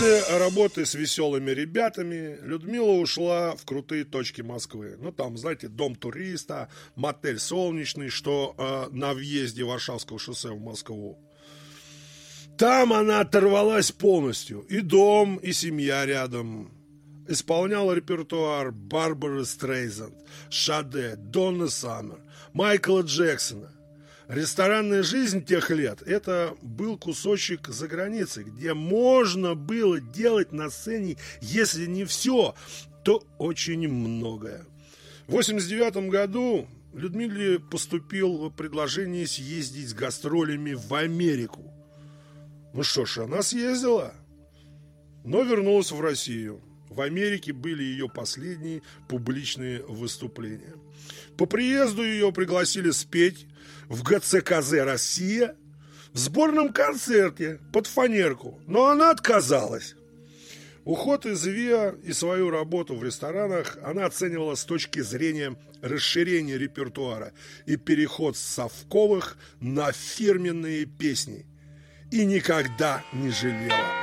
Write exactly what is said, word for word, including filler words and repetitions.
После работы с веселыми ребятами Людмила ушла в крутые точки Москвы. Ну, там, знаете, дом туриста, мотель «Солнечный», что э, на въезде Варшавского шоссе в Москву. Там она оторвалась полностью. И дом, и семья рядом. Исполняла репертуар Барбары Стрейзанд, Шаде, Донны Саммер, Майкла Джексона. Ресторанная жизнь тех лет – это был кусочек за границей, где можно было делать на сцене, если не все, то очень многое. В восемьдесят девятом году Людмиле поступило предложение съездить с гастролями в Америку. Ну что ж, она съездила, но вернулась в Россию. В Америке были ее последние публичные выступления. По приезду ее пригласили спеть в ГЦКЗ «Россия» в сборном концерте под фанерку, но она отказалась. Уход из ВИА и свою работу в ресторанах она оценивала с точки зрения расширения репертуара и переход с совковых на фирменные песни. И никогда не жалела.